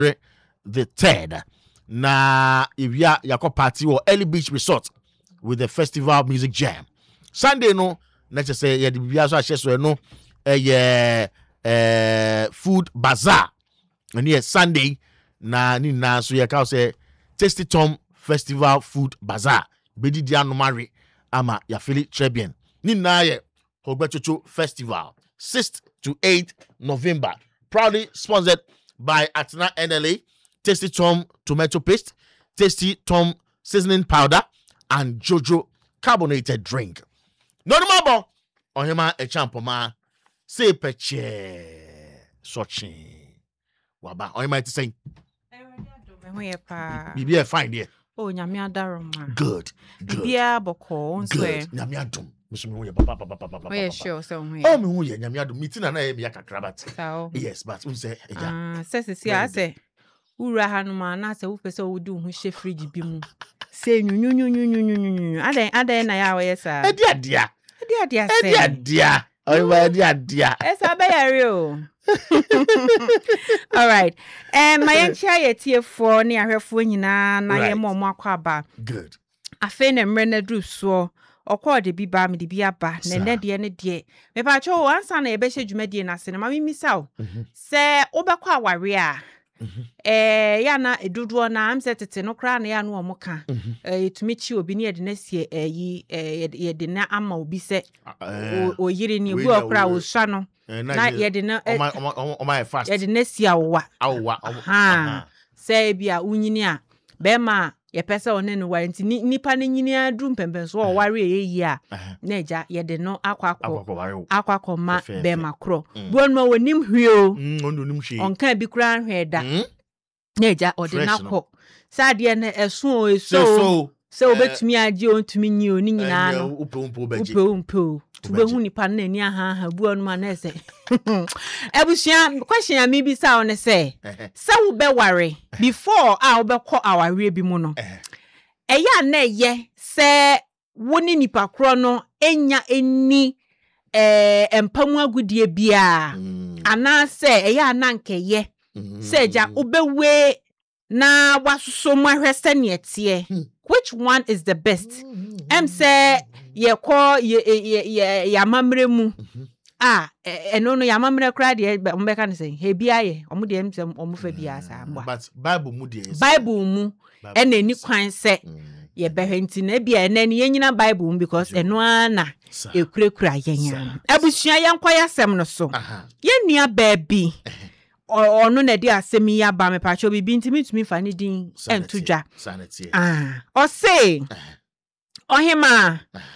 the 3rd. Na Ivia Yako Party or Early Beach Resort with the Festival Music Jam. Sunday no, let's say yeah the Biaso so no food bazaar. And yes Sunday na ni na so ya ka say Tasty Tom Festival Food Bazaar. Bedi dia no mari ama ya feel Trebian. Ni na ye Hogbechocho Festival 6th to 8th November. Proudly sponsored by Atena NLA, Tasty Tom Tomato Paste, Tasty Tom Seasoning Powder, and Jojo Carbonated Drink. No more on him a champoma. Say peche sochi. Waba on him to say. Bibi a fine dear. Oh, nyamia daroma. Good. Bia boko. Good. Nyamia dum. Papa. Oh, sure, so oh, me who nyamia dum meeting na e biaka krabat. Yes, but un say say I say. Ura hanuma na say wo pese wo du hu hye fridge bi mu. Say nyu. Aden na ya we sa. Edia say. Edia. Oh, edia. Esa be yare o. All right. My enchia ye tie4 ne ahwefo nyina na ye mo akwa ba. Good. Afe na mre na dru so. Okọ de bi ba me de bi aba na ne de me pa cho ansa na ye be hye dwumadi na se na ma mi misaw se obekọ aware a ya na eduduo na am se tete no kra na ya no omoka etumi chi obi ne ye de na sie ye de na ama obi se o yiri ni bu okra o sha no na ye de na o my fast ye de na sie awa se bia unyini a be ma ye pese one no warranty nipa ne nyini adu mpempenso o ware yeyi a na eja ye de no akwakọ ma be makro buon ma wonim hweo onim hwe onka bi kura hwe da na eja ode na kọ sade na eso so obetumi agi ontumi nyi oni nyina no upe tube hu nipa na ni aha buon ma na ese ebusia question mi bi sa on say wo be ware before wo be kọ aware bi mu no eya na ye se woni nipa kro no enya eni empamu agudie bia ana se eya na nkeye se ja obewe na wasuso mu ahwese ne etie which one is the best say ye ko ye amamre mu eno no yamamre kra de mbeka ne say he bia ye omo de emsem omo fa bia sa mba but bible mu de bible mu ena ni kwan se ye behenti na bia ena ni yenyina bible mu because eno ana ekurekura yenya abusua yankwa yasem no so ye nua baabi ono na de asemi ya ba me pacho bibi ntimi tumi fa ni din entudwa o say ohima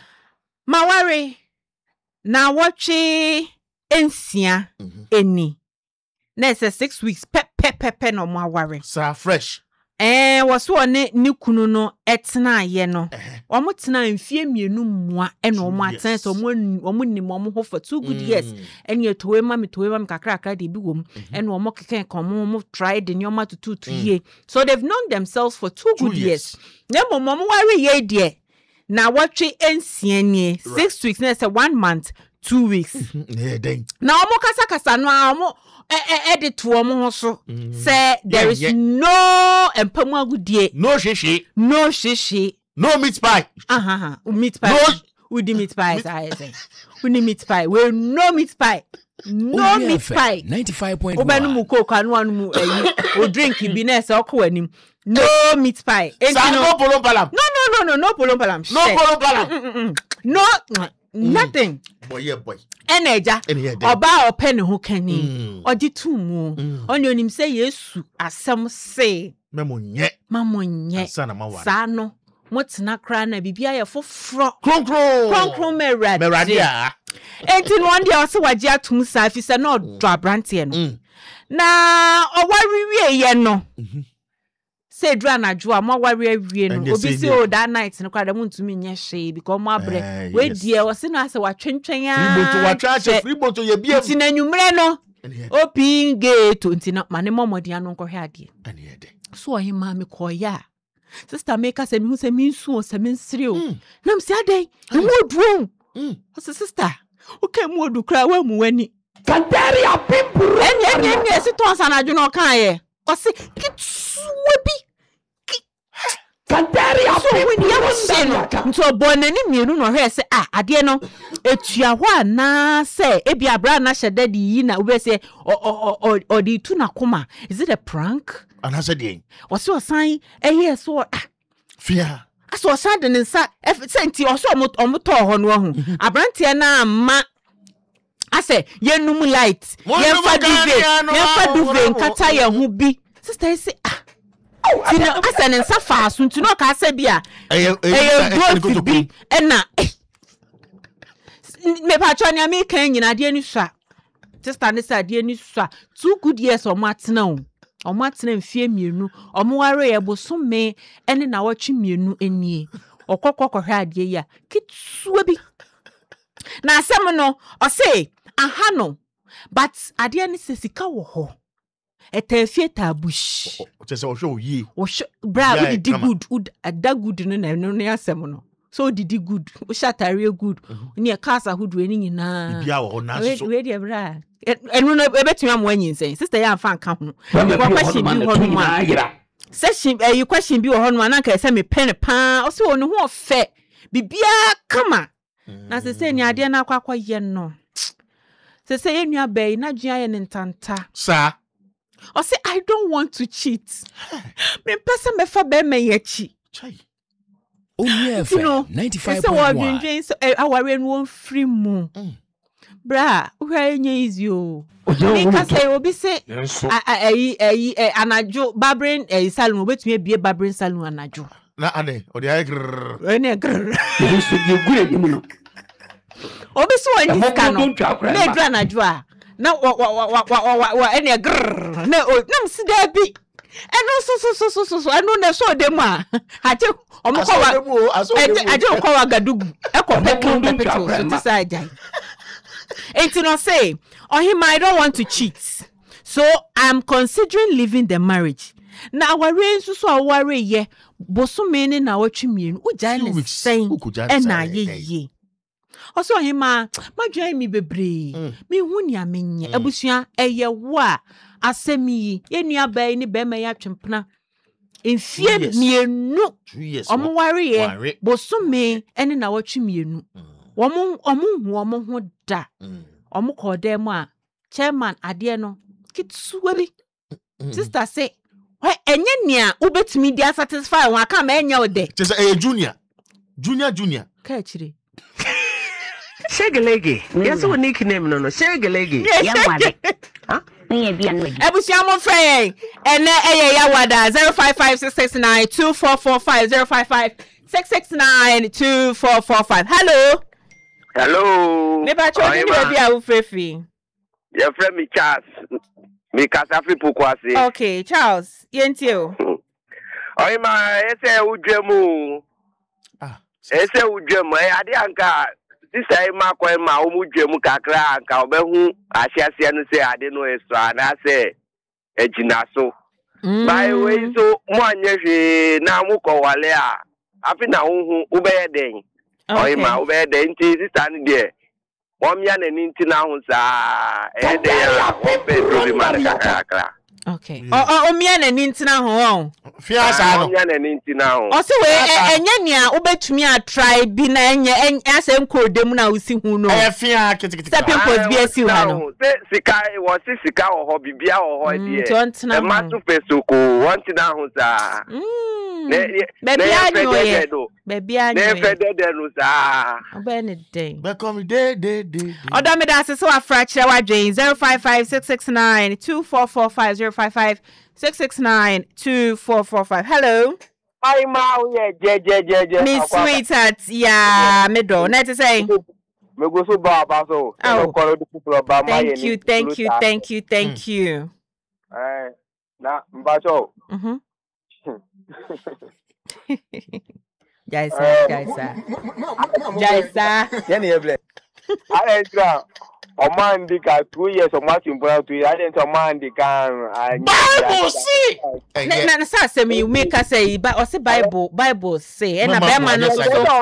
maware na watche ensia eni na 6 weeks pe no maware sa fresh was one ni kunu no etena ye no omo tena mfie mienu mua ena omo aten so omo nim omo ho for 2 good years eni etowe ma kakra de bi wom ena omo keken komo try de nyoma to 2 years so they've known themselves for 2 good years na momo ware ye de na watwe ensia nie 6 weeks na say 1 month 2 weeks na omo kasa no omo edit to omo so say there is no empamu agudie no shishi no meat pie meat pie no udi meat pie I say uni meat pie we no meat pie 95.1 obanu mu coke anu mu o drink bi na say okwa anim no meat pie no polon palam no polon palam no nothing boy eneja oba open ho kani oji tumu oni onim say Yesu asem say mamonye sa no motena kra na bibia ye foforo kronkron merade enti no ndia o se waje atum sa fi se na odo abrante no na owariwie ye no say dra na jo amaware awie no obi say o that night no kwada muntumi nye hwe because mo abre we die o se no ase watwentwen ya freebonto ye bia tinanwumre no open gate ntina mane momodi anu nkɔhwe ade so ohima me koya sister make us me hu se me nsu o se me nsire o nam se adan mu oduo o sister o kan mu odu kra wa mu wani Kandaria pimpuru enye se to asa na dwo no kan ye ɔse kitsua Fantaria so when you nto bonani mienu no hwe se ade no etua ho ana se ebi abra na hyeda de yi na we say o di tu na koma is it a prank ana se de o se osan eye so fia aso osan de nsa senti o so omoto ho no ho abrante na amma ase yenum light yenfa duve nkata ye ho bi sister say Tino asa ne nsa fa so ntino ka asa bia go bi na me pa cho ne me kan nyina de ani sua sister ne sa de ani sua 2 good years o matena mfie mienu o mo ware ye bosome ene na wotwe mienu enie okokko hwe ade ya kitsua bi na asem no o say aha no but ade ne sesika wo ho etafie tabush se o show yi o bra we did good ada good no na asem no so did good o shatare good ni kasa hudu eni nyina bia wo na so we dey bra enu no ebetumi am wanyin sen sister ya fan ka ho question bi ho no ma session question bi ho no na ka se me pen pa o se o ne ho fe bibia kama na se ni ade na akwa ye no se ye nua bai na dua ye ne ntanta sa I say I don't want to cheat. Me person me fa be me yachi. Chai. Oh yeah, 95.1. So our won free mu. Bra, where nye easy o. Because say obi say anajo barbering salon obetumi bie barbering salon anajo. Na ane, o dey grrr. Ene grrr. So you good e mu. Obi so oni ska no. Me dra anajo a. Na wa ene grrr na nam si da bi eno so eno na so dem a aje omko wa aje omko wa gadugu ekopeke pepeto so ti sa ajai enti no say I don't want to cheat, so I'm considering leaving the marriage. Na aware nso so aware ye bosome ne na watwe mienu ugya ne sen na ye also hima madwan mi bebre mi hu ni amenye abusua eye wo a asemi ye nua bai ni be ma ya twempena enfie mienu omware ye bosome ene na watwe mienu omo ho da omko dem a chairman ade no kitsuwa bi sister say enye nia ubetumi dia satisfy won aka ma enye ode say junior ka chire Shegelege. Yes, what nickname no Shegelege. Yawade. Huh? Nye bia no edi. Ebusia mo frɛ ene yawada 0556692445 0556692445. Hello. Neba choni ni bia wo frefi. Your friend me Charles. Me Kasafi Pokwase. Okay, Charles. Yentio. Oi ma ese udwemu. Ese udwemu ade anka Sister ma kwa ma omudwemu kakra anka obehu ahyiase no se ade no esra na se ejina so by way so mo anyehwe na mukọ wale a afi na hu ubeye den oyi ma ubeye den ti sister ni de womya na ni nti na hu sa de ya obe ma kakra. Okay. Omia na ni ntina ho. Fia sa no. Omia na ni ntina ho. O se we enye nia obetumi a try bi na enye ase nkodem na usi hu no. Fia kitikiti. Stepping post bi asi hu no. Se sika wo se sika wo ho bibia wo ho de. E ma tu pesoko wanti na hu sa. Baby anyo. Baby anyo. Ne fede de no sa. Oba ne den. Be come day. Oda me da se so afra kire wa dwen 0556692445 0556692445. Hello. Hi ma je. Miss Sweetheart, yeah, middle. Net to say. Me go so ba so. Thank you. Na mbacho. Jaisa. Yani eble. Alexandra. Omandika 2 years of marching for 2 years. I didn't Omandika. Bible see. Na sa say me make us say Bible say and na be man no so.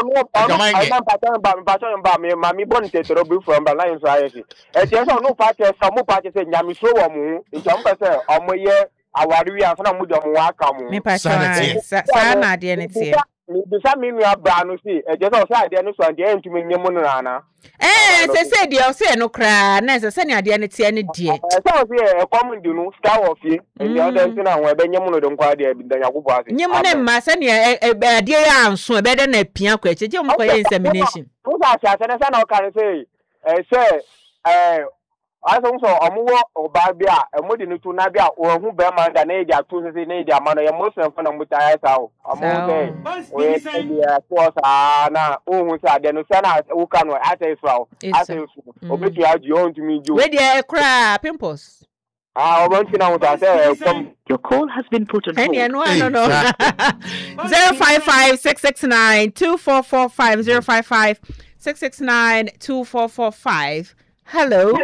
Mami born tetro be from Balance Society. E say so no party some party say nyame so wo mu. Nti am say omoye awari wi anfa na mu dom wa aka mu me pa sa na de ne tie bisa me nua bra no si eje so sa ade no so ade entumi nyemu no ana se de o se no kra na se ne ade ne tie ne die so se e kom ndi no star of ye e ode ntina ho e be nyemu no de nkwa de bi da yakubu ase nyemu ne ma se ne ade ya anso e be de na pia kwa eche mo ko insemination wo sa ase na na o kan say aso so omuwo oba bia emodi no tu na bia o hu be man da na eja tu se na eja ma no ye muslim fa na mutaya sa o amu de o ye ya ko sa na o hu sa de no sa na wo ka no ata ifra ata ifu obetu aji o ntumi ju we de cry pimples o bon tina wo ta say your call has been put on hold. No 055-669-2445 055-669-2445 Hello.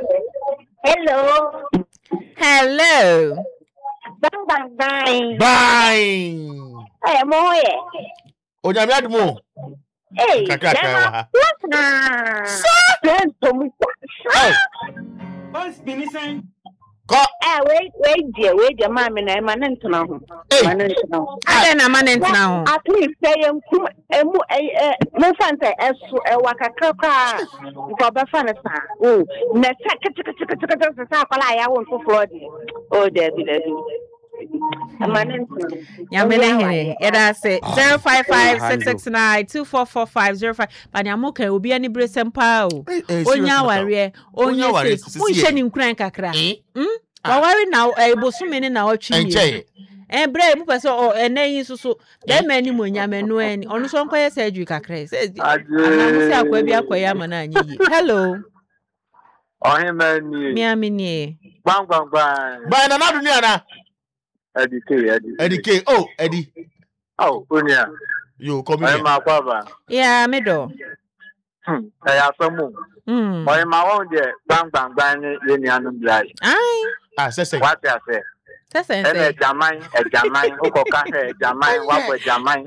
Bye. Hey, moye. Onyame admo. Hey. Kaka. Ko. Wait, dear, mama na manentna ho. Ade na manentna ho. At least say emu mo fanta esu wakakaka ko ba fana sa. Na taka sa kwala ya won foforo di. Oh, Debbie. Yamene yada say 055-669-2445 Banyamoka obi ani bresempa o onya ware onya se unhye ni nkran kakra waware na ebosume ni na otwi enche bre mu pese o enayin susu be mani mo nyame no ani onu so nkoye surgery kakra se anamusi akwa bi akoya mana anyi hello ohimani mi amini bang ba na nadu ni ana Eddie. Oh, Eddie. Oh, Unia. You come here. I'm a yeah, middle. I have some more. My own dear, bang, Linian Black. Say what I say. Say, a Jamine, Jamine, what was Jamine?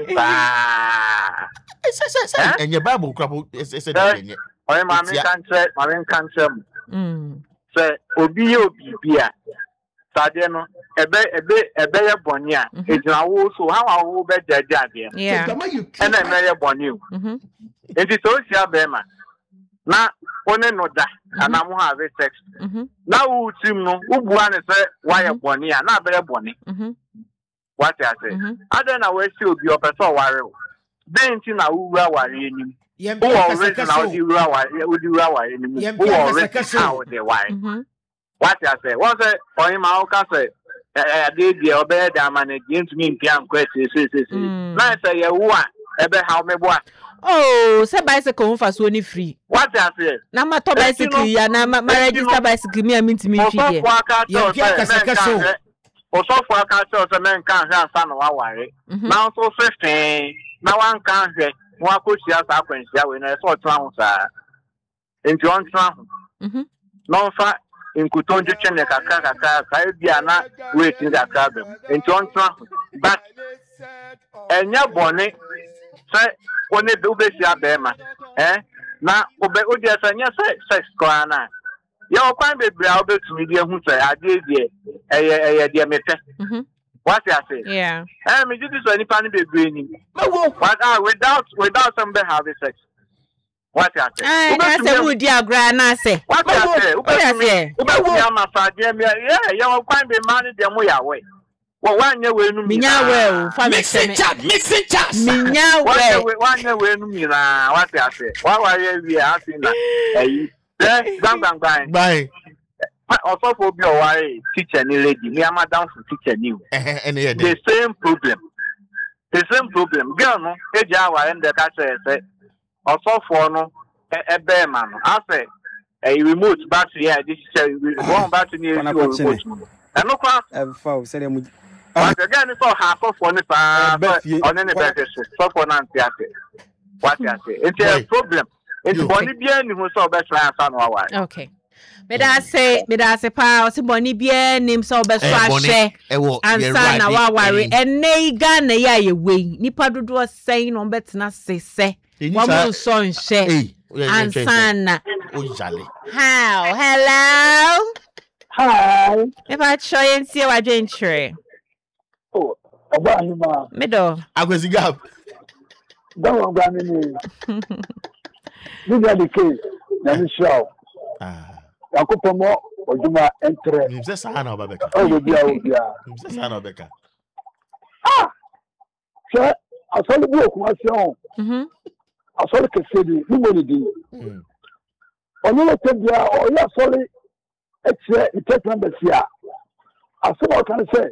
And your Bible crumble is a I'm can't say, Obio Bia. Sadeno ebe ye bonia ejina wo so how wo be jaja yeah and I may bonu it is so sia be ma na one no da ana mo have sex na wo tim no wo bua ne se why bonia na be boni what I say adena we see obi opeso ware den ti na wo wura ware enim wo already na wo di wura ware enim wo already how they why what I say? What's it? For him, I'll say, I did the obey the man again to me in Pian questions. Nice, say, what? Ever how me what? Oh, say bicycle for so free. What I say? Na ma to bicycle ya na ma register bicycle me mean to me free. Also for a castle, the man can't have son of our now so 15. Now one can't get one could see us up when I saw towns into one town. No fact. In Kutonju chene kaka biana waiting that problem. In Johnson, but enya bone say one do be sia bema na obe odia sanya sex kwana ya okwan bebre a obe tumi die hu say ade die die mete what you say yeah me just so ni pan bebre ni without some be having sex. What I say? That's a wood diagram. I say. What I say? What I say? Yeah, you will find the money the way away. Well, one year we know me now. Mixing chat. Me now. One year we know me now. What I say? Why are we asking that? Bye. Also for be a teacher ni lady. Me am a dance teacher new. The same problem. Girl, no. Eja and the catcher say. Also for no a bear man. I say a remote battery. This is one battery near remote. And no class. Said him. But again, it's all half of one on any better. So for Nancy, what I say. It's a problem. It's only bien who saw best last on our okay. Me da say pa o se boni bia nim so be so ahwe ansa na wa ware ene ga na ya ye we nipa dodo sen no betena sese wa mo so nhye ansa na how hello hi if I try and see what adventure Obanima. Middle. Akwesi gap. Don't want Grammy. These are the case. Let me show. Yakupomo Ojuma entre. Mse sana Obabeka. Oh, yeah. Mse sana Obabeka. Sir, I saw the book was young. I saw the city, nobody. On your table, or you sorry, it's a number here. I saw what can I say.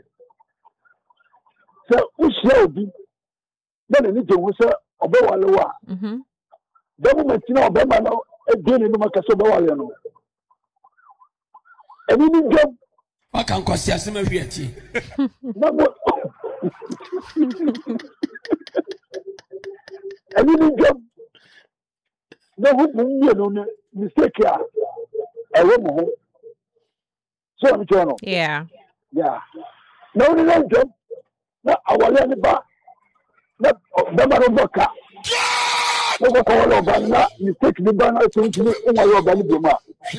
So, we shall be. Then I need to answer about Waloa. Government, you know, Bemano, again in the Macasoba. And we need job. I can't cost you some of it. And we need job. No, no mistake here. I won't. So I'm journal. Yeah. Yeah. No, no job. No, I want anybody. No, Bemano. No, Banana, mistake the banner to me in my organization.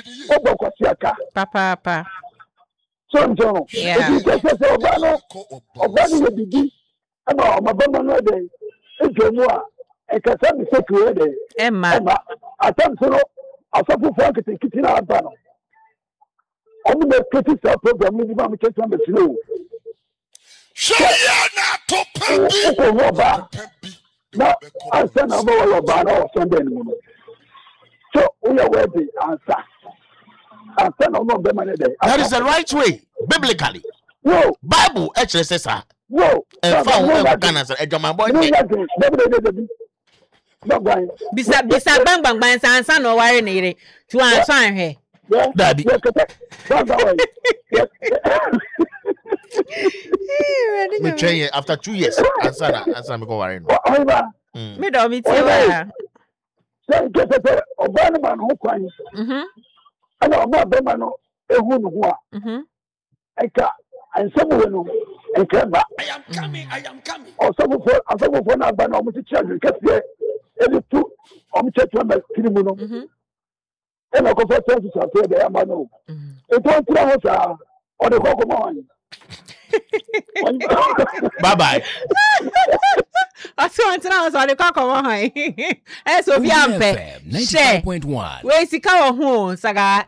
Papa. So, John, yeah. If you just say Obano will be about my banana day. If you know, I can say mistake already. Emma, I think so. I suffer for getting kitchen out banner. I'm the critical program, maybe I'm getting the slow. Now, I send a more of banner or Sunday. So, we are ready answer. That is the right way, biblically. No. Bible actually says that. No. And Bisa bang sansa no worry nere to answer here. Daddy. Me train after 2 years. Answer me go worry no. Me do me tell. So get Obama who crying. And I'm not Bemano, a woman who and someone and come back. I am coming. Or some of one by almost a child, because every two on church members, Kilimuno. And I go for services out there, they are my no. It won't tell us or the Pokemon. Bye bye. I saw it now, so the cockle. As of Yampe, 95.1. Where's the cow home? Saga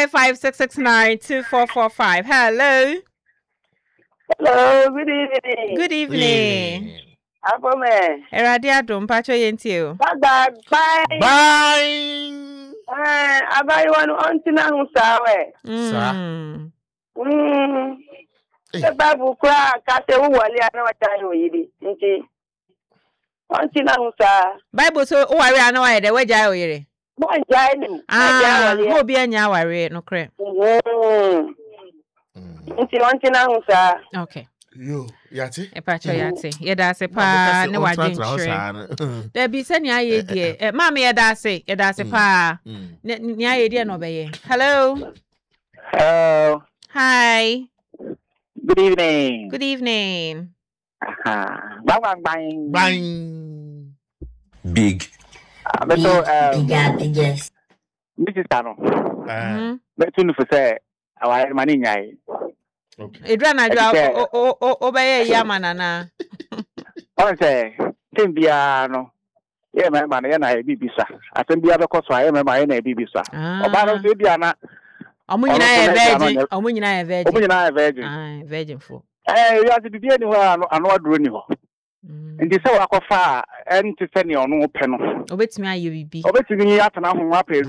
0556692445. Hello. Hello, good evening. Good evening. Abome. Eradia don't patch you. Bye. Bye. Abai one on Tina Sir. The Bible crack, I say, who are you? What are you eating? On Tina Bible so, oh, I know why they were jail. My dining. Who be a nyawa, no crap. Okay. You, Yati? A patch Yati. Yeda se pa, no, I didn't. There be sending idea. Mammy, Yeda se pa. Nya idea no be. Hello. Hello. Hi. Good evening. Good evening. Bang. Bang. Big. Yes. Mrs. Tano. But soon for say, our money. Okay. It ran obey Yamanana. I say, Timbiano. Yeah, my man, and I be bisa. I think the other course I am my NABisa. Obama Bibiana. Virgin for. You have to be anywhere and what do you? And this hour of far and to send you on no pen. Obey me, you be. Obey me after now,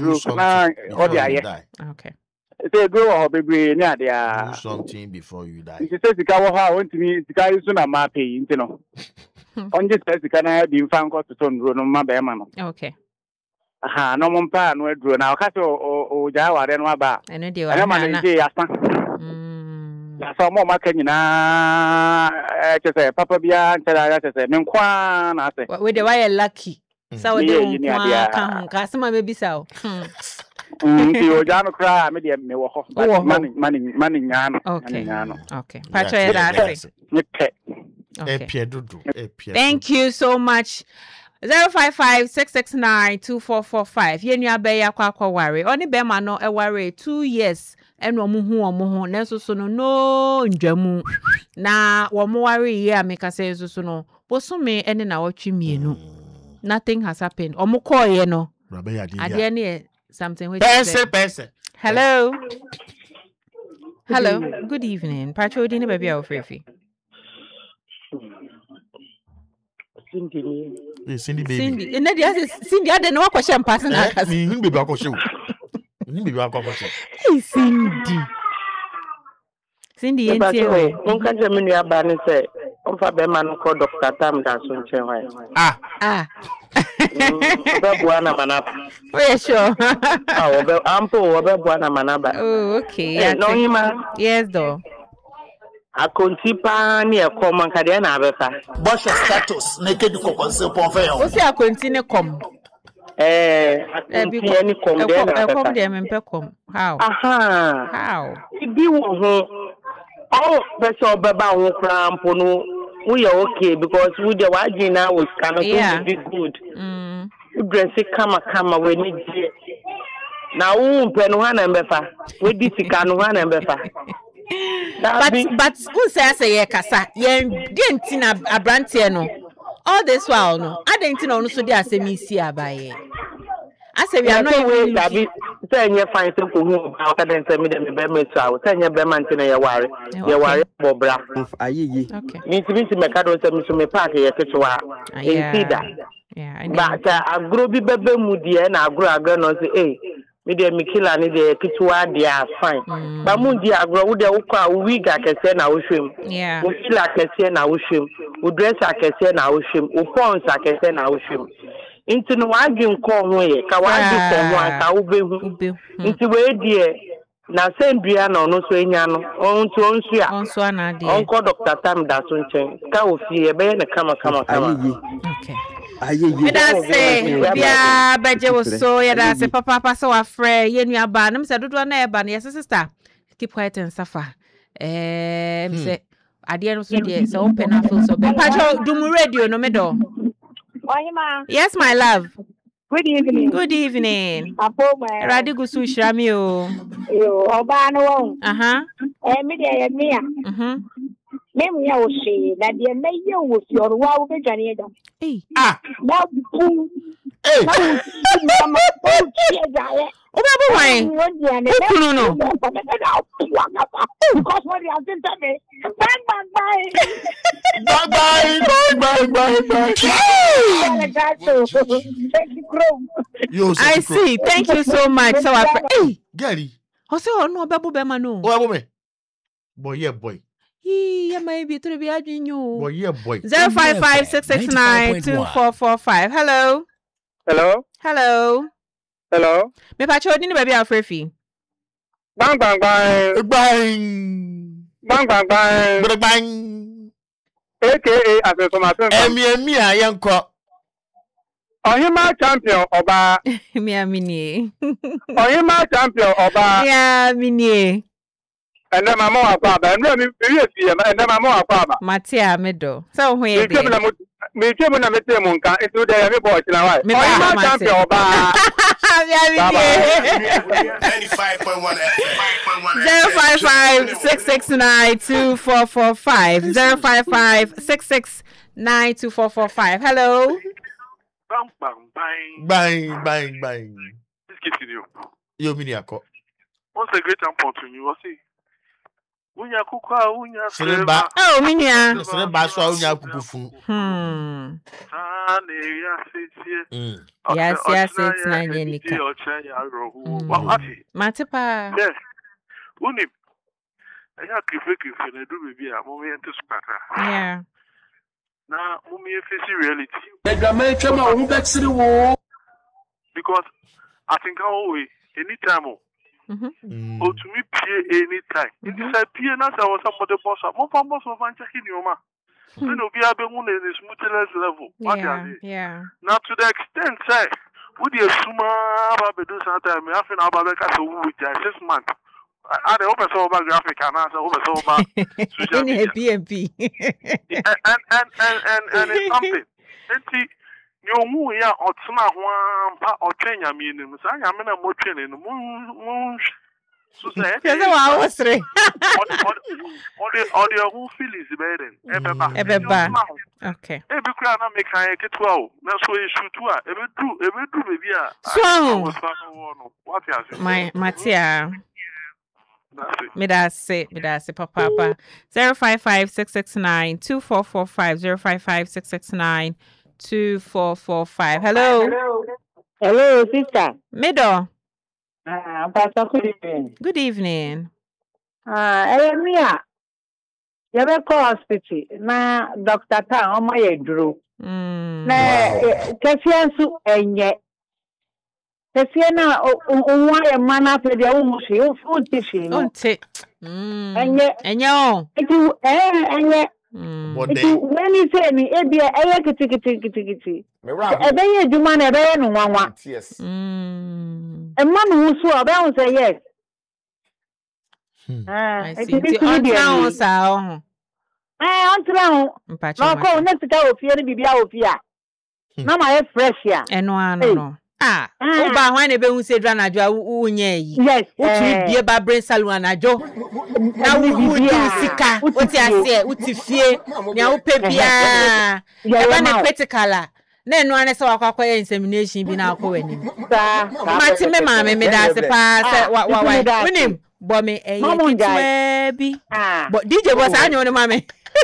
okay. They go or baby near there. Do something before you die. She says the cow went to me, the guy is soon a mappy, you know. On this place, the can have been found got to turn run on my bearman. Okay. No one pan will draw now, Cato or Jawa, then what about? And I do. I'm a day after. Some more market, just a papa beyond, I say, Menquan, I say. With the wire lucky. So, you customer may be so. You don't cry, medium, money, okay. Patrick, thank you so much. 055-669-2445. Yenya beya kwa worry. Only bema no a worry 2 years. eno omo ho na so no ndwamu na wo mo ware yi ameka say so no bosome ene na wotwe mienu nothing has happened omo call ye no ade ne something which person hello good evening Pacho di ne baby ofrefi Cindy baby. Cindy ade no akoshe mpase na akase. Ni baby akoshe. Ni baby akoshe. Hey Cindy enti we. Mon kan je menu aba ni se on fa be ma no ko Dr. Tam da so nche hwan. Obe bua na manaba. Oh sure. Obe bua na manaba. Oh okay. No hima. Yes though. Akonti pa ni e kom anka de na abefa. Bosho status na ke di kokonse pon fe yon. O si akonti ne kom. Akonti ni kom de na abefa. Kom de me kom. How? How? Ibi wo ho. Oh, beso beba wo krampo no. We are okay because we the wagina was cannot be good. You dress it kama we need it. Now pen one and befa. We this can one and befa. But who says a kasa? Yen didn't in a brantie no. All this while no. I didn't know so there say me see abaye. I say we are not way that be say you find some who after then say me them be me so. Say you be man tin ya worry. Ya worry bobra. Okay. Me make do say me so me park ya ketewa. See that. Yeah, but agro bi bebe mu die na agro no say me dey me killer ni dey ketewa dey fine. But mu di agro wo dey wo kwa wig akese na wo hwem. Yeah. Wo feel akese na wo hwem. Wo dress akese na wo hwem. Wo phones akese na wo hwem. Inti no wagi nko ho ye ka wagi ko ho aka wo behu. Inti we die na sendua na ono so enya no onto onsu a. Onsu ana de. Onko Dr. Tam da so nchen. Ka ofie be ne kama. Okay. That's say bia beje wo so ya da say papa so afre ye nua ba na me say dodo na e ba na yes sister keep quiet and suffer me say ade no so de say open na feel so be pacho dum radio no me do Ohima. Yes my love. Good evening. Good evening. Apoma. Radi gusu shrami o. Yo oba no won. Me de me ya. Mem ya o she na de me ye wo fi orwa wo be dwane da. Na bu. Na ma o chi ejaye. O ba bo wan. Kunu no. Because what you have to say. Bye. I see. Thank you so much. So hey, Gary. O se o no obabu be ma no. O abo me. Boy. Yeah, maybe to be adwinyo. Boy. 0556692445. Hello. Me pa chodi ni baby afrefi. Bang. AKA Asesomase. Emi ayenko. Ohima champion oba. Mi amini. Ohima champion oba. Ya mini. Ene mama wa kwaba. Ene mi yesi ene mama wa kwaba. Matia medo. So ho ye de. Me twem na mete mu nka etu de ya me boy na why. Ohima champion oba. Ya mini. 95.1 055-669-2445. 055-669-2445. Hello. Bang. This kid you. Yo mini ako. What's the great important to you? What's it? Unya kukwa unya Seleba. Oh, minya. Seleba so unya kukufu. Yes, it's na yenika. Matepa. Yes. Uni. Aya kife na do baby a mo yente sukaka. Yeah. Na mo me face reality. Edwama twema wo bexiri wo. Because I think always anytime or to me pay anytime. It is a pay na say was somebody boss. Mo boss of checking you ma. Then obi abe mu na the smoothness level. Yeah. Now to the extent say would you suma ba be do sometime me afin aba be ka so we 6 months. I the open so over graphic and answer over so over social media. PMP. And it's something. You mu ya otsna ho ampa otwenya mi nim sa nya me na mo twene no mu So say, wow, what's three? On the who feel is better. Ebeba. Okay. Every crown I make I get 12. That's why you shoot to every do maybe. So, what is my Matia. Me da say, Papa. 055-669-2445. 055-669-2445. Hello, sister. Middle. Pastor, good evening. Good evening. Mia. You have a hospital. Na Dr. Ta, on my drew. Na, Kasiansu, and yet. Kasiana, why a man after the own she, food tissue. Don't take. And yet, and yo. And yet. When you say me, it be a ticket. A day you man a day no one wants. Yes. A man who saw about say yes. I see. On town, so. On town. No, next to go, fear to be out here. No, my fresh here. And no. Oba when ebe hu se dra na dwa unye yi. Yes. Utu bie ba brain salon na jo. Na wu di sika, uti ase, uti fie, nya wo pe bia. Eba na critical a. Na enu ane se wakwa insemination bi na akọ wani. Mati me ma me da se pa se wa. Unim, bo me kitwe bi. Bo DJ boss anyo ne ma me.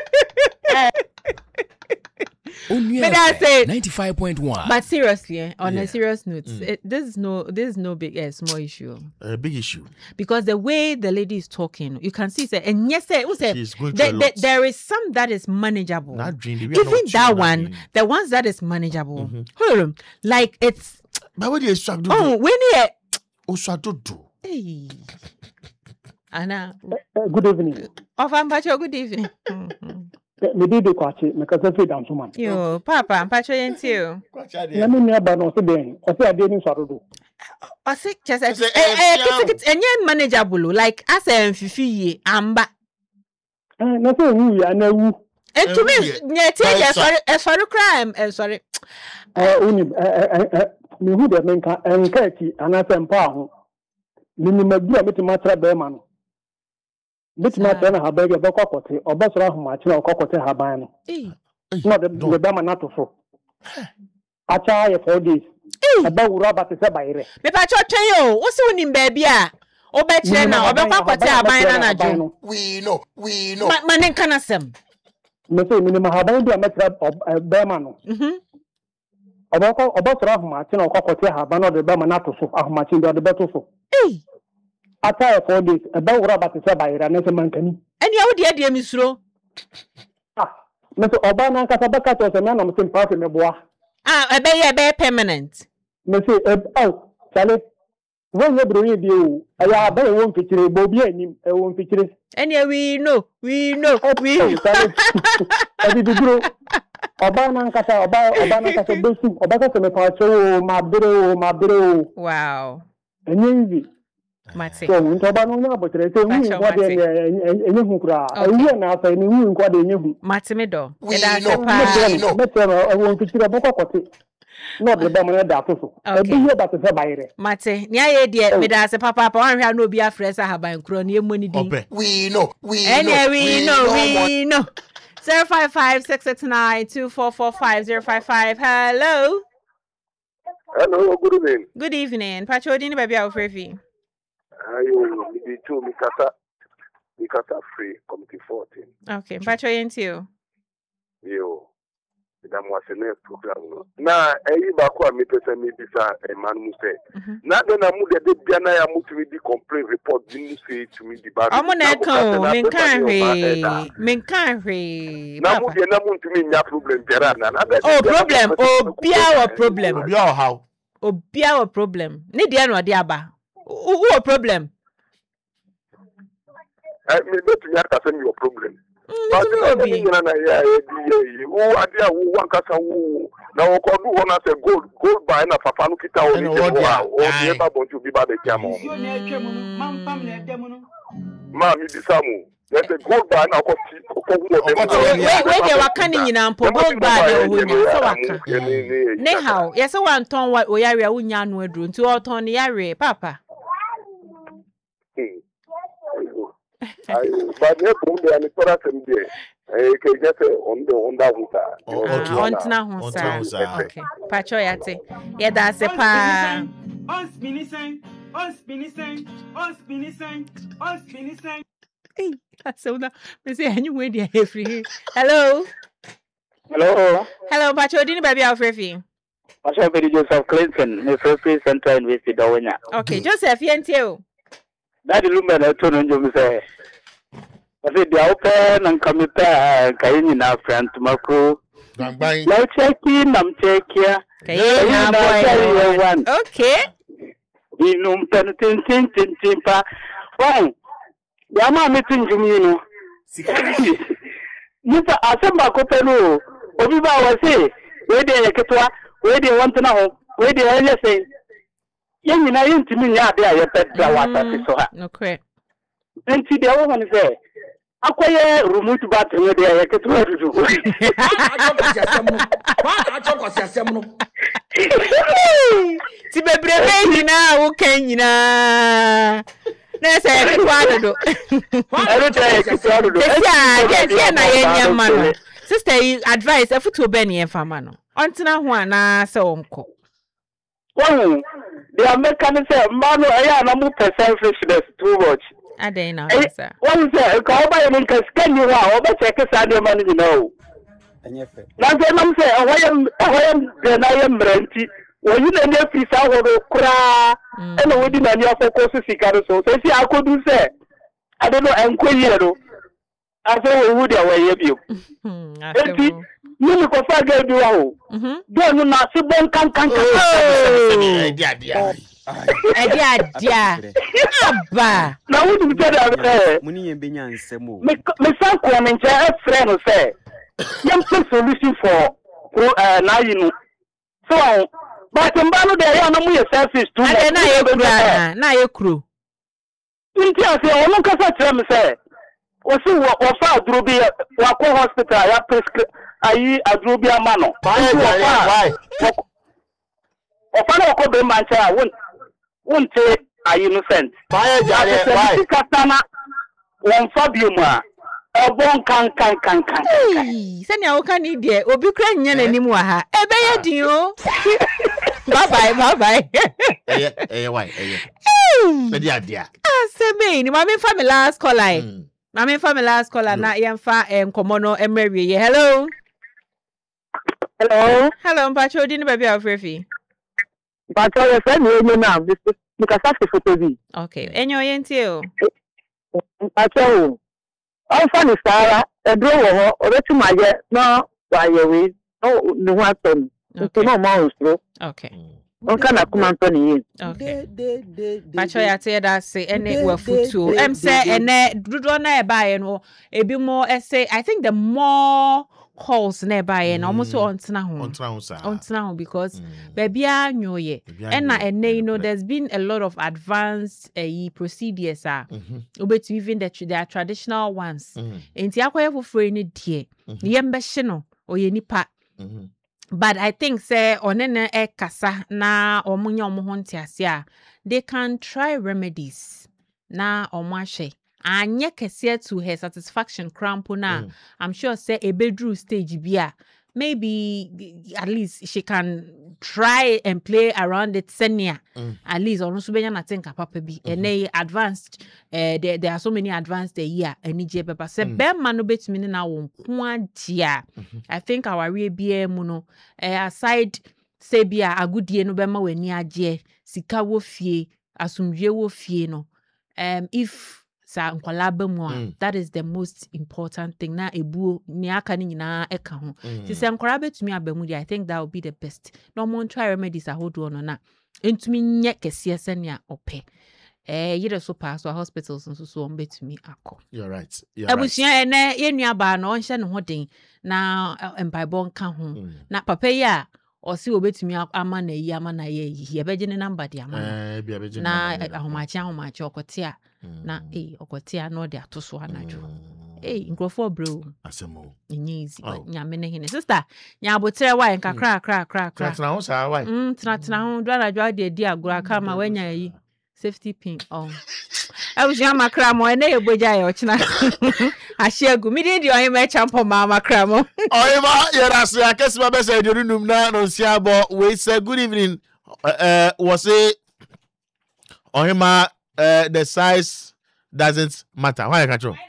Say 95.1. But seriously, on a serious note, this is no big small issue. A big issue. Because the way the lady is talking, you can see, and yes, there is some that is manageable. Even that one, the ones that is manageable. Like it's. But what do you start doing? Oh, when you. Also, do. Hey. Anna. Good evening. Good evening. Me did the kwachi because I feel down to man. Yo, Papa, I'm patching you. Let me near but not today. I say I didn't sorrow. I say just it's manageable like as a fifi amba. No so who ya na wu. And to me, sorry crime, sorry. Uni me who the men can encourage and as empower. Minimum do me to matter be man. This matter na habeg e bokokote obosoro ahụmachi na okokote haban no no the dama na to so acha ye 4 days aba wura ba te se bayire me pa cho twen yo wo se wonim ba bia obekire na obekokote haban na najo we know manen kana sem me se minimum haban dia metra be ma no obosoro ahụmachi na okokote haban no the dama na to so ahụmachi ndo the beto so Ata 4 days, about what about the Sabayra, and Mankani. And you would dear Misro. Mr. Obama Casabaka was a man of some part in the bois. A bay permanent. Monsieur, oh, Sally, when you bring you, I have a one picture, Bobby, and a one picture. And we know. I did grow. Obama Casa about Obama Casa Basin, Obama my bro. Wow. And easy. Mate. So, we talk about no, but they say we what they you cry. You na say ni we what they you. Mate me do. We I want to see a book of it. Not the bomber that so. Be here but to say bayre. Mate, nya ye de me da se papa wan hwa no bia fresa haban kro na emoni din. We know. We know. 055-669-2445 Hello. Hello, good evening. Good evening. Pacho din baby afrefi. Ayo, me too, Mikasa free committee 14. Okay, Pacho you. Yo. Madam was a program. Na ba kwa me pesa me bisa man mu say. Na do na mu de bia na ya mu to me di complaint report di mu say to me di bad. Omo na kan men kan hwe. Na mu de na mu to me nya problem jara na. Oh problem, obia problem. Obia how? Obia problem. Ni de no de aba. Who a problem? I mean, not to have your problem. But who are the one casa who now call one as a gold by na papa no kita o ni or the ever want to be by the camel. Ma mi disamu. There's a gold by na ko wait they were canning in ampo gold by the whole so waka. Ne how? Yes, one ton what oyare unya no adru nti o ton yare papa. But ne pon de ani tora sem de. Ke just on the onda huta. On tina husa. Okay. Pacho yate. Yeah, that's a pa. On spinning. Hey, that's so now. Me say anyway dey free. Hello. Hello, Pacho. Dini baby Alfrefi. Pacho baby Joseph Clinton, me free Central University Dawanya. Okay, Joseph, yentio. Daddy Lumba na tono njo say. Ase dia open and come pa kaini na friend tomako. Bye. Now I'm checking. Okay. Inum pen tin pa. Why? Yama meeting jumino. Musa asamba ko pelu. Obi ba wase. We dey eketwa, we dey want na ho, we dey anya say. Yen nyina yentimi nya ade aye pedra wata so ha. Okay. Enti de wo man say. Akoye remote battery we dey eketwa dudu. Ti bebrebe nyina wo kan nyina. Na say eketwa dudu. Na yenya mano. Sister, advice efutu be ne yemfa ma no. Ontina ho ana se onko. One, the American say, "Mano, I am not selfishness too much." Ade na sir. One say, "Ko ba yin ka scan you wa, o ba check sa de man you know." Enyefe. Na say nam say, "Awayam de na yam renti." Wo yu na ne fi sa ho kura. E no wodi na ni afoko sika so. So si akodu say, I don't know enkoyi do. I say we would away you. You go far get do ho. Don't na si bon kan. Dia. Abba. Na wo du tell am muni yen benya nsemo. Me san ko me nche friend say. Yam solution for na you know. So but mbano de ya na mu ye selfish too. Na ye kru. Nti ase onu kasa tell me say. Osi wo fa adrobi wa ko hospital ya prescribe ayi adrobi amano. Why? Ofa na ko be mancha wonte ayi innocent. Why jare why? Katana won fabium a obon kan. Sani awoka ni de obi kra nya nanim wa ha. Ebe ye din o. Bye. Why? Sadi adia. Sebe ni ma me fa me last call line. Na me fa me last call na yemfa komono emrewie ye. Hello, Mpacho di ni baby Alfrefi. Mpacho ye say me na because ask photo bi. Okay, enyo yenti o. Mpacho o fa ni sara edro wo ho obetumaye no wa ye we no ni ho aton. No ma onsro. Okay. Onka na kuma ntoni yi. Okay. Mpacho ya te da say ene we futu. Say ene dudo na e ba ye no ebi mo say I think the more calls nearby and almost on now because baby nyoye and you know there's been a lot of advanced procedures even their traditional ones and tiakoye for free ni die yembe shino oye nipa but I think say onene kasa na omunya omo ntiase they can try remedies na omahwe anye kese to her satisfaction crampo na I'm sure say a bedroom stage bia maybe at least she can try and play around it senior at least or so benya na think papa bi and they advanced there are so many advanced year any je papa say be man no betimi na won ko dia I think our we bia mu no aside say bia agudie no be ma wani age sika wo fie asumdwe wo fie no if that is the most important thing na ebu ni aka ni nyina eka ho se nkora betumi abamudi I think that would be the best no more try remedies ahodo no na entumi nye kese senia ope yire so pass to hospitals so betumi akọ. You're right. Abusia ene yenua ba na onhye ne ho den na empaibo nka ho na papa ya osi obetumi ama na ye beje ne number dia ama na ahomachi okotia na okotia no de atoso anadwo nkrofo bro asemo easy nyame ne hene sister nya abotre wa nkakra tena ho sa wa tena ho do anadwo de agura kama wanya yi Safety pin. Oh. I was young macramo and a boja ochna. I share go. Me did your image champo mama cramo. Oh, ma, yes, I guess my best idea no siabo. We say good evening. Was it Ohima the size doesn't matter. Why I can't you?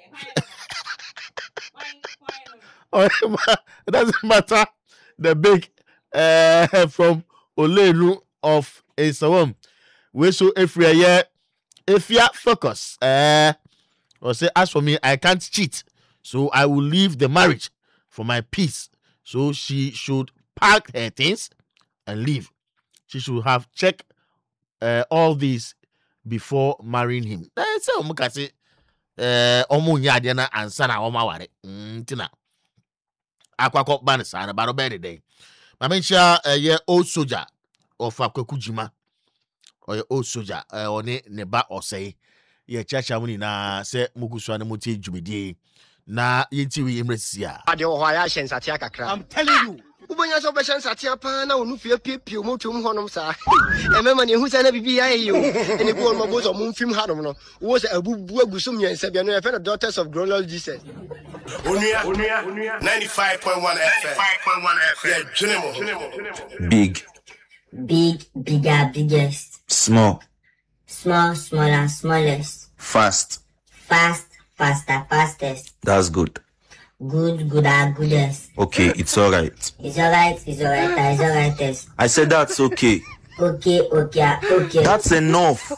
Ohima it doesn't matter. The big from Olenu of Esawam. We so if you focus or say as for me I can't cheat, so I will leave the marriage for my peace. So she should pack her things and leave. She should have checked all these before marrying him. That's how much I say. Omo nyade na ansa na oma ware. Ntina. Akwakọ banisa na baro bed day. Ma mentia ye old soldier of Akwekujima. Or ye old soldier oni neba osei. Ye chacha muni na se mugusu na muti jumidi. Na yenti wi emresia. Ade ho ya hyen satia kakra. I'm telling you. Ubanya so be hyen satia pa na onu fie piepie mo twom honom sa. Emema ne hu sa na bibi ya yo. Ene ko mo bozo mo mfim hanom no. Wo se abubu agusum nyensa bia no ye fe the daughters of glorious Jesus. Onua 95.1 FM. 95.1 FM. Big, bigger, biggest. Small, smaller, smallest. Fast, faster, fastest. That's good. Gooder, goodest. Okay, it's alright. It's alright. I said that's okay. Okay. That's enough.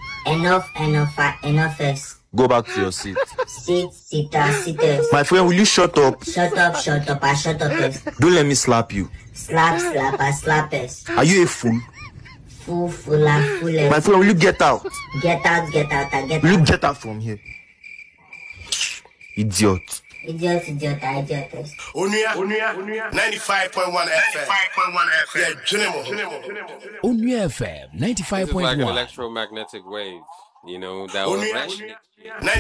Enough. Go back to your seat. Sitters. My friend, will you shut up? Shut up. I shut up. Don't let me slap you. Slappers. Are you a fool? Fool. My friend, will you get out? Get out. Will you get out from here? Idiot. Onua 95.1 FM. Onua FM 95.1. Like electromagnetic wave, that will